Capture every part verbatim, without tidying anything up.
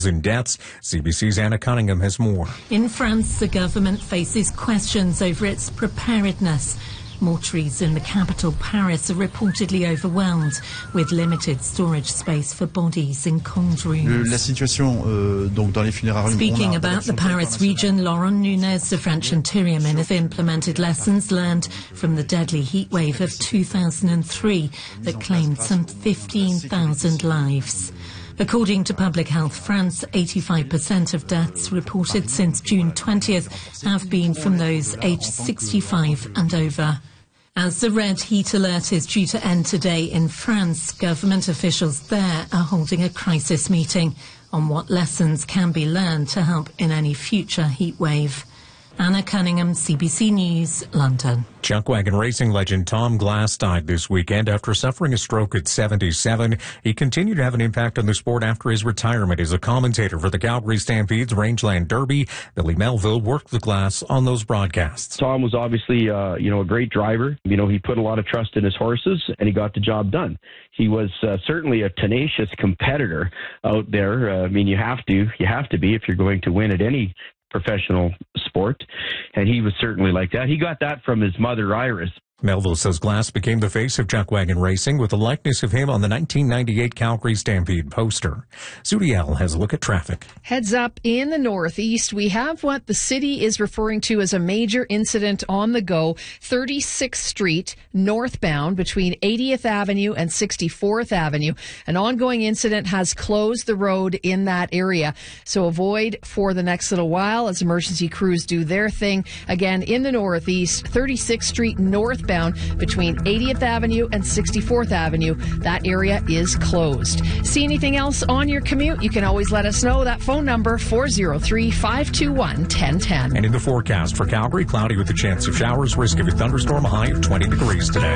In deaths. C B C's Anna Cunningham has more. In France, the government faces questions over its preparedness. Mortuaries in the capital, Paris, are reportedly overwhelmed with limited storage space for bodies in cold rooms. La situation, euh, donc dans les funérariums, Speaking about the Paris region, Laurent Nunez, the French interior minister, implemented lessons learned from the deadly heatwave of two thousand three that claimed some fifteen thousand lives. According to Public Health France, eighty-five percent of deaths reported since June twentieth have been from those aged sixty-five and over. As the red heat alert is due to end today in France, government officials there are holding a crisis meeting on what lessons can be learned to help in any future heat wave. Anna Cunningham, C B C News, London. Chuck wagon racing legend Tom Glass died this weekend after suffering a stroke at seventy-seven. He continued to have an impact on the sport after his retirement as a commentator for the Calgary Stampede's Rangeland Derby. Billy Melville worked with Glass on those broadcasts. Tom was obviously, uh, you know, a great driver. You know, he put a lot of trust in his horses, and he got the job done. He was uh, certainly a tenacious competitor out there. Uh, I mean, you have to, you have to be if you're going to win at any professional sport, and he was certainly like that. He got that from his mother, Iris. Melville says Glass became the face of chuck wagon racing with a likeness of him on the nineteen ninety-eight Calgary Stampede poster. Sudi L has a look at traffic. Heads up in the northeast, we have what the city is referring to as a major incident on the go. thirty-sixth Street northbound between eightieth Avenue and sixty-fourth Avenue. An ongoing incident has closed the road in that area. So avoid for the next little while as emergency crews do their thing. Again, in the northeast, thirty-sixth Street northbound between eightieth Avenue and sixty-fourth Avenue. That area is closed. See anything else on your commute? You can always let us know. That phone number, four oh three, five two one, one oh one oh. And in the forecast for Calgary, cloudy with a chance of showers, risk of a thunderstorm, a high of twenty degrees today.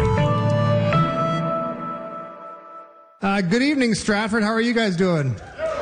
Uh, good evening, Stratford. How are you guys doing?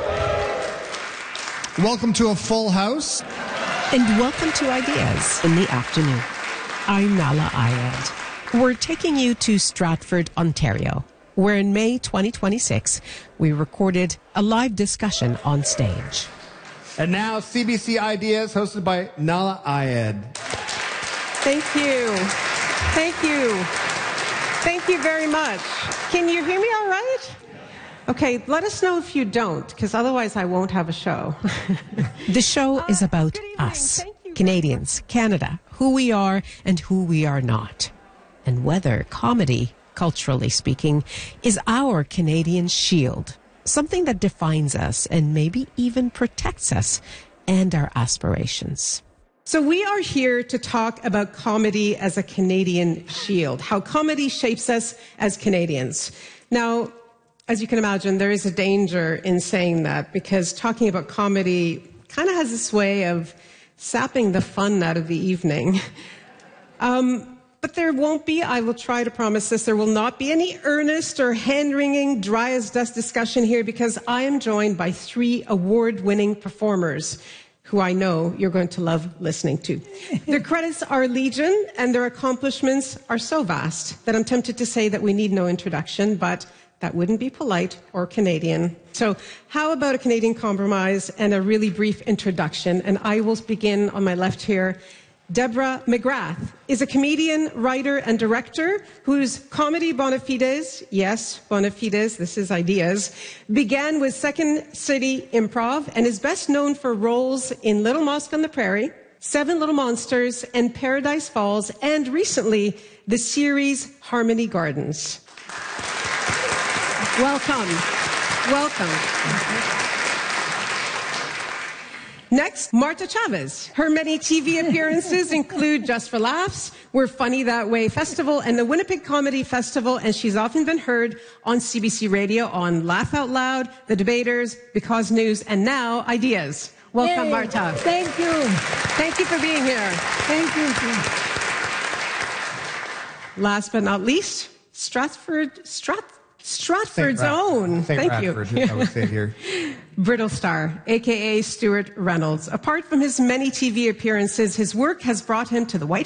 Welcome to a full house. And welcome to Ideas in the Afternoon. I'm Nala Ayed. We're taking you to Stratford, Ontario, where in May twenty twenty-six, we recorded a live discussion on stage. And now, C B C Ideas, hosted by Nala Ayed. Thank you. Thank you. Thank you very much. Can you hear me all right? Okay, let us know if you don't, because otherwise I won't have a show. The show is about us, Canadians, Canada, who we are and who we are not, and whether comedy, culturally speaking, is our Canadian shield, something that defines us and maybe even protects us and our aspirations. So we are here to talk about comedy as a Canadian shield, how comedy shapes us as Canadians. Now, as you can imagine, there is a danger in saying that, because talking about comedy kind of has this way of sapping the fun out of the evening. Um, but there won't be, I will try to promise this, there will not be any earnest or hand-wringing, dry-as-dust discussion here, because I am joined by three award-winning performers who I know you're going to love listening to. Their credits are legion, and their accomplishments are so vast that I'm tempted to say that we need no introduction, but that wouldn't be polite or Canadian. So how about a Canadian compromise and a really brief introduction? And I will begin on my left here. Deborah McGrath is a comedian, writer, and director whose comedy Bona Fides, yes, Bona Fides, this is Ideas, began with Second City Improv and is best known for roles in Little Mosque on the Prairie, Seven Little Monsters, and Paradise Falls, and recently the series Harmony Gardens. Welcome. Welcome. Next, Marta Chavez. Her many T V appearances include Just for Laughs, We're Funny That Way Festival, and the Winnipeg Comedy Festival, and she's often been heard on C B C Radio on Laugh Out Loud, The Debaters, Because News, and now Ideas. Welcome, Yay. Marta. Thank you. Thank you for being here. Thank you. Last but not least, Stratford, Strat, Stratford's Saint own. Saint Thank Radford, you. I would say here. Brittle Star, a k a. Stuart Reynolds. Apart from his many T V appearances, his work has brought him to the White